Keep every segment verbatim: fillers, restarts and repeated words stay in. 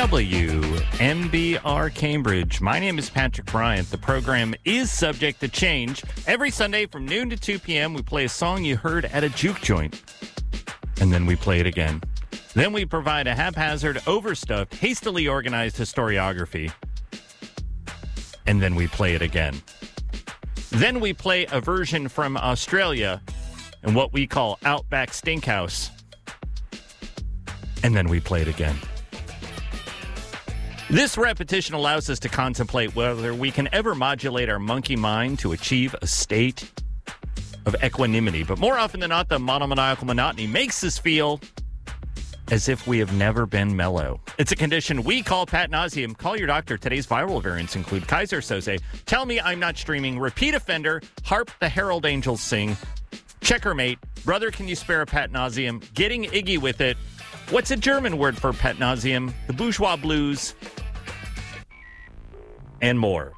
W M B R Cambridge. My name is Patrick Bryant. The program is subject to change. Every Sunday from noon to two p.m., we play a song you heard at a juke joint. And then we play it again. Then we provide a haphazard, overstuffed, hastily organized historiography. And then we play it again. Then we play a version from Australia and what we call Outback Stinkhouse. And then we play it again. This repetition allows us to contemplate whether we can ever modulate our monkey mind to achieve a state of equanimity. But more often than not, the monomaniacal monotony makes us feel as if we have never been mellow. It's a condition we call pat nauseum. Call your doctor. Today's viral variants include Kaiser Soze, Tell Me I'm Not Streaming, Repeat Offender, Harp the Herald Angels Sing, Checkermate, Brother Can You Spare a Pat Nauseum, Getting Iggy With It, What's a German word for pat nauseum, The Bourgeois Blues, and more.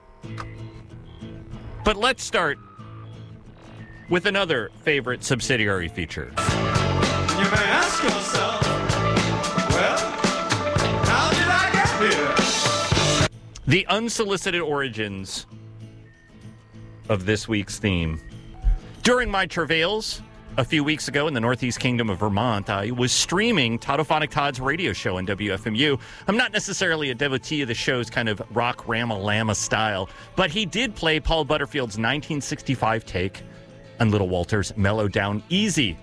But let's start with another favorite subsidiary feature. You may ask yourself, well, how did I get here? The unsolicited origins of this week's theme. During my travails a few weeks ago in the Northeast Kingdom of Vermont, I was streaming Tautophonic Todd's radio show on W F M U. I'm not necessarily a devotee of the show's kind of rock Rama-Lama style, but he did play Paul Butterfield's nineteen sixty-five take on Little Walter's Mellow Down Easy.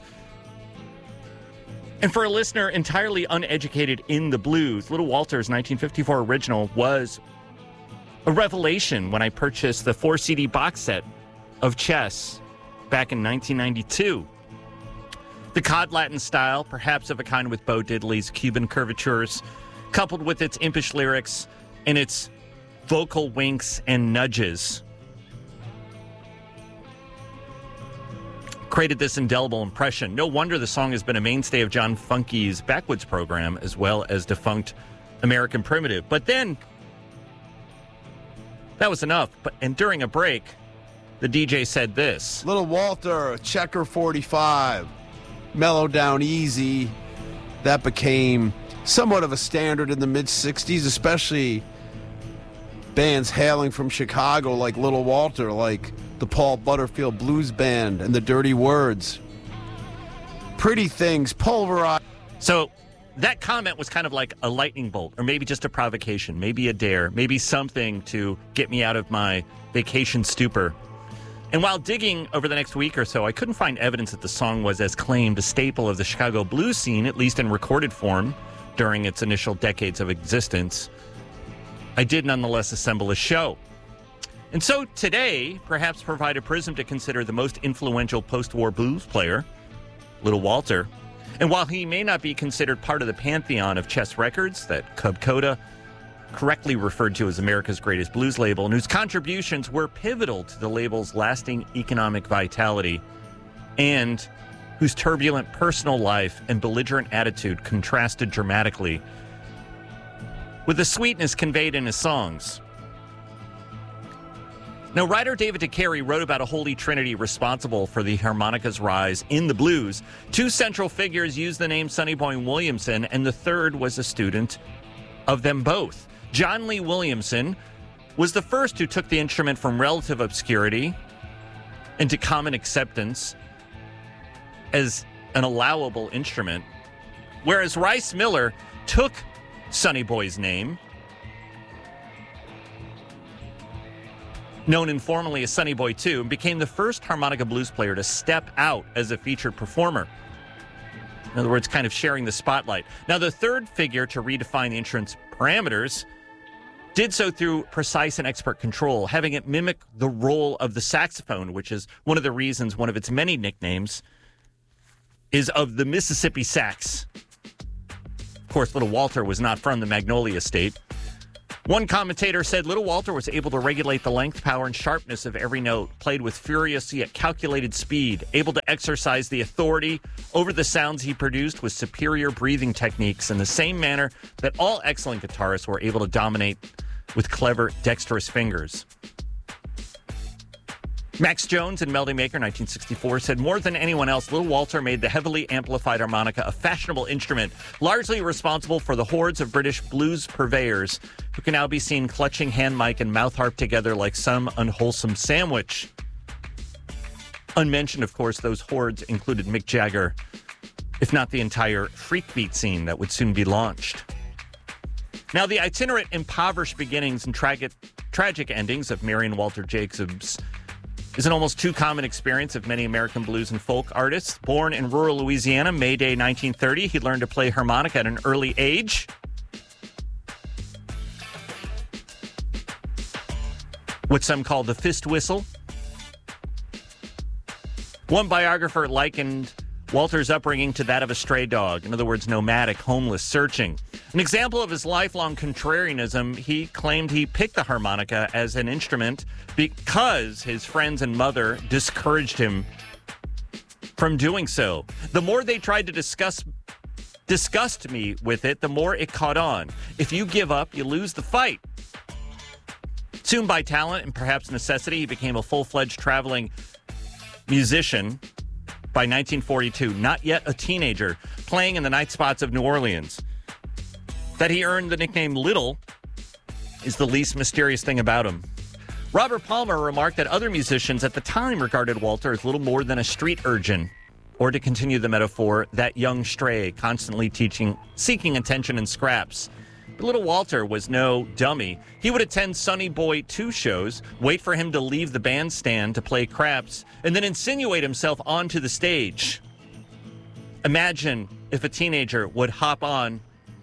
And for a listener entirely uneducated in the blues, Little Walter's nineteen fifty-four original was a revelation when I purchased the four C D box set of Chess back in nineteen ninety-two. The cod Latin style, perhaps of a kind with Bo Diddley's Cuban curvatures, coupled with its impish lyrics and its vocal winks and nudges, created this indelible impression. No wonder the song has been a mainstay of John Funky's Backwoods program, as well as defunct American Primitive. But then, that was enough. But and during a break, the D J said this. Little Walter, Checker forty-five, Mellow Down Easy. That became somewhat of a standard in the mid-sixties, especially bands hailing from Chicago like Little Walter, like the Paul Butterfield Blues Band and the Dirty Words. Pretty Things, Pulverized. So that comment was kind of like a lightning bolt, or maybe just a provocation, maybe a dare, maybe something to get me out of my vacation stupor. And while digging over the next week or so, I couldn't find evidence that the song was, as claimed, a staple of the Chicago blues scene, at least in recorded form, during its initial decades of existence. I did nonetheless assemble a show. And so today, perhaps provide a prism to consider the most influential post-war blues player, Little Walter. And while he may not be considered part of the pantheon of Chess Records that Cub Coda correctly referred to as America's greatest blues label, and whose contributions were pivotal to the label's lasting economic vitality, and whose turbulent personal life and belligerent attitude contrasted dramatically with the sweetness conveyed in his songs. Now, writer David DeCary wrote about a holy trinity responsible for the harmonica's rise in the blues. Two central figures used the name Sonny Boy Williamson, and the third was a student of them both. John Lee Williamson was the first who took the instrument from relative obscurity into common acceptance as an allowable instrument, whereas Rice Miller took Sonny Boy's name, known informally as Sonny Boy two, and became the first harmonica blues player to step out as a featured performer. In other words, kind of sharing the spotlight. Now, the third figure to redefine the instrument's parameters did so through precise and expert control, having it mimic the role of the saxophone, which is one of the reasons one of its many nicknames is of the Mississippi sax. Of course, Little Walter was not from the Magnolia State. One commentator said Little Walter was able to regulate the length, power, and sharpness of every note, played with furious yet calculated speed, able to exercise the authority over the sounds he produced with superior breathing techniques in the same manner that all excellent guitarists were able to dominate with clever, dexterous fingers. Max Jones and Melody Maker, nineteen sixty-four, said more than anyone else, Little Walter made the heavily amplified harmonica a fashionable instrument, largely responsible for the hordes of British blues purveyors who can now be seen clutching hand mic and mouth harp together like some unwholesome sandwich. Unmentioned, of course, those hordes included Mick Jagger, if not the entire freak beat scene that would soon be launched. Now, the itinerant, impoverished beginnings and tragic, tragic endings of Marion Walter Jacobs is an almost too common experience of many American blues and folk artists. Born in rural Louisiana, May Day nineteen thirty, he learned to play harmonica at an early age. What some call the fist whistle. One biographer likened Walter's upbringing to that of a stray dog. In other words, nomadic, homeless, searching. An example of his lifelong contrarianism, he claimed he picked the harmonica as an instrument because his friends and mother discouraged him from doing so. The more they tried to discuss disgust me with it, the more it caught on. If you give up, you lose the fight. Soon, by talent and perhaps necessity, he became a full-fledged traveling musician by nineteen forty-two, not yet a teenager, playing in the night spots of New Orleans. That he earned the nickname Little is the least mysterious thing about him. Robert Palmer remarked that other musicians at the time regarded Walter as little more than a street urchin, or to continue the metaphor, that young stray constantly teaching, seeking attention and scraps. But little Walter was no dummy. He would attend Sonny Boy two shows, wait for him to leave the bandstand to play craps, and then insinuate himself onto the stage. Imagine if a teenager would hop on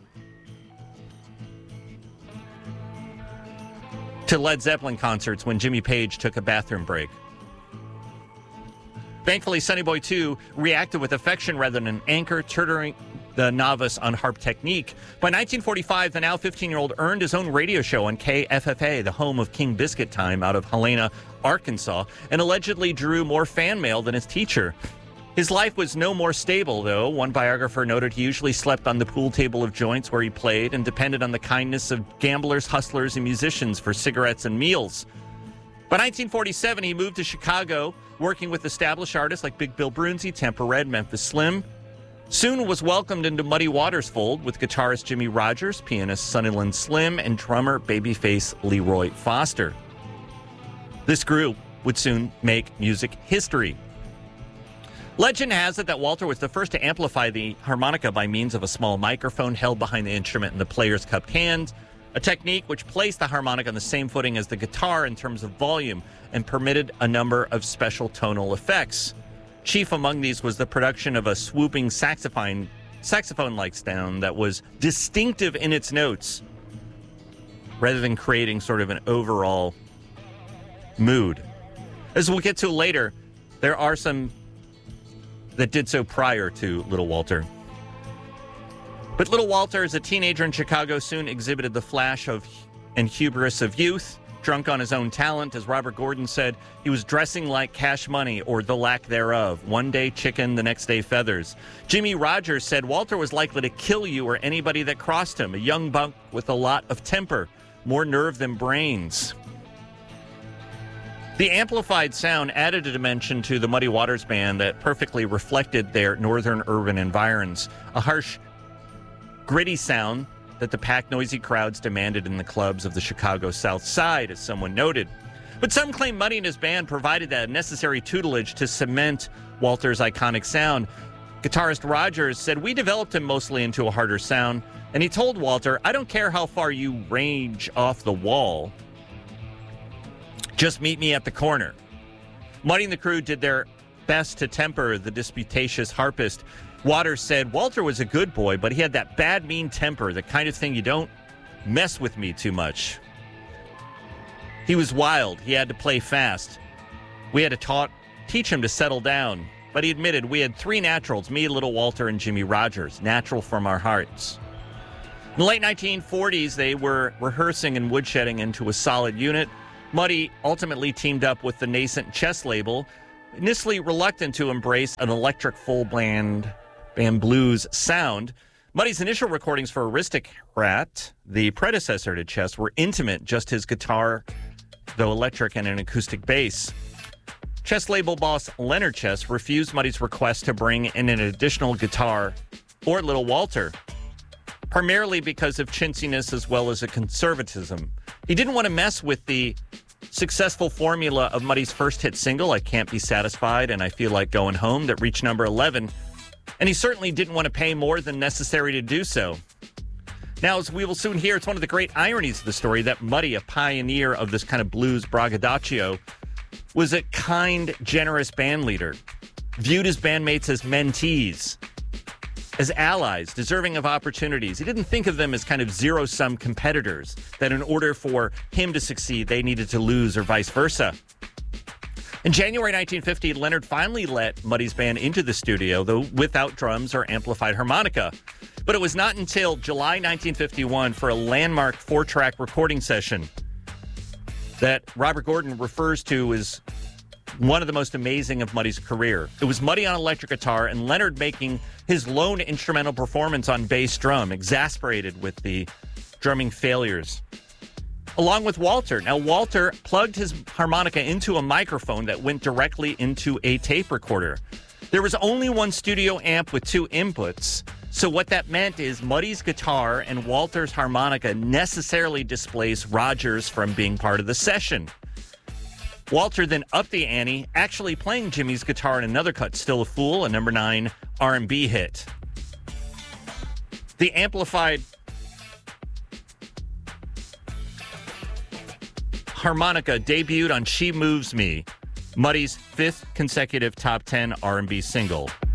to Led Zeppelin concerts when Jimmy Page took a bathroom break. Thankfully, Sonny Boy two reacted with affection rather than anger, tutoring the novice on harp technique. By nineteen forty-five, the now fifteen-year-old earned his own radio show on K F F A, the home of King Biscuit Time out of Helena, Arkansas, and allegedly drew more fan mail than his teacher. His life was no more stable, though. One biographer noted he usually slept on the pool table of joints where he played and depended on the kindness of gamblers, hustlers, and musicians for cigarettes and meals. By nineteen forty-seven, he moved to Chicago, working with established artists like Big Bill Broonzy, Temper Red, Memphis Slim. Soon was welcomed into Muddy Waters' fold with guitarist Jimmy Rogers, pianist Sutherland Slim, and drummer babyface Leroy Foster. This group would soon make music history. Legend has it that Walter was the first to amplify the harmonica by means of a small microphone held behind the instrument in the player's cupped hand, a technique which placed the harmonica on the same footing as the guitar in terms of volume and permitted a number of special tonal effects. Chief among these was the production of a swooping saxophone, saxophone-like sound that was distinctive in its notes, rather than creating sort of an overall mood. As we'll get to later, there are some that did so prior to Little Walter. But Little Walter, as a teenager in Chicago, soon exhibited the flash of and hubris of youth. Drunk on his own talent, as Robert Gordon said, he was dressing like Cash Money, or the lack thereof. One day chicken, the next day feathers. Jimmy Rogers said Walter was likely to kill you or anybody that crossed him. A young bunk with a lot of temper, more nerve than brains. The amplified sound added a dimension to the Muddy Waters Band that perfectly reflected their northern urban environs. A harsh, gritty sound that the packed, noisy crowds demanded in the clubs of the Chicago South Side, as someone noted. But some claim Muddy and his band provided that necessary tutelage to cement Walter's iconic sound. Guitarist Rogers said, "We developed him mostly into a harder sound, and he told Walter, 'I don't care how far you range off the wall. Just meet me at the corner.'" Muddy and the crew did their best to temper the disputatious harpist. Waters said, "Walter was a good boy, but he had that bad, mean temper, the kind of thing you don't mess with me too much. He was wild. He had to play fast. We had to taught, teach him to settle down. But he admitted we had three naturals, me, Little Walter, and Jimmy Rogers, natural from our hearts." In the late nineteen forties, they were rehearsing and woodshedding into a solid unit. Muddy ultimately teamed up with the nascent Chess label, initially reluctant to embrace an electric full-band band blues sound. Muddy's initial recordings for Aristocrat, the predecessor to Chess, were intimate, just his guitar, though electric, and an acoustic bass. Chess label boss Leonard Chess refused Muddy's request to bring in an additional guitar or Little Walter, primarily because of chintziness as well as a conservatism. He didn't want to mess with the successful formula of Muddy's first hit single, I Can't Be Satisfied and I Feel Like Going Home, that reached number eleven, and he certainly didn't want to pay more than necessary to do so. Now, as we will soon hear, it's one of the great ironies of the story that Muddy, a pioneer of this kind of blues braggadocio, was a kind, generous band leader, viewed his bandmates as mentees, as allies, deserving of opportunities. He didn't think of them as kind of zero-sum competitors, that in order for him to succeed, they needed to lose or vice versa. In January nineteen fifty, Leonard finally let Muddy's band into the studio, though without drums or amplified harmonica. But it was not until July nineteen fifty-one, for a landmark four-track recording session, that Robert Gordon refers to as one of the most amazing of Muddy's career. It was Muddy on electric guitar and Leonard making his lone instrumental performance on bass drum, exasperated with the drumming failures, along with Walter. Now, Walter plugged his harmonica into a microphone that went directly into a tape recorder. There was only one studio amp with two inputs, so what that meant is Muddy's guitar and Walter's harmonica necessarily displaced Rogers from being part of the session. Walter then upped the ante, actually playing Jimmy's guitar in another cut, Still a Fool, a number nine R and B hit. The amplified harmonica debuted on She Moves Me, Muddy's fifth consecutive top ten R and B single.